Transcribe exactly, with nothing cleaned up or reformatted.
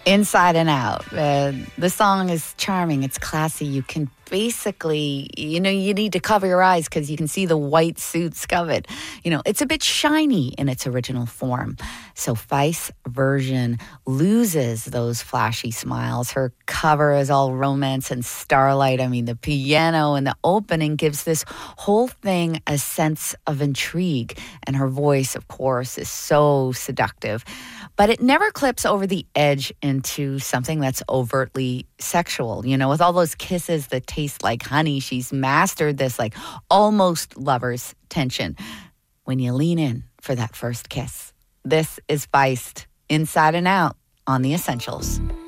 Inside and Out. Uh, the song is charming. It's classy. You can basically, you know, you need to cover your eyes because you can see the white suits of it. You know, it's a bit shiny in its original form. So Feist's version loses those flashy smiles. Her cover is all romance and starlight. I mean, the piano in the opening gives this whole thing a sense of intrigue. And her voice, of course, is so seductive. But it never clips over the edge into something that's overtly sexual. You know, with all those kisses that taste like honey, she's mastered this like almost lover's tension when you lean in for that first kiss. This is Feist, Inside and Out on The Essentials.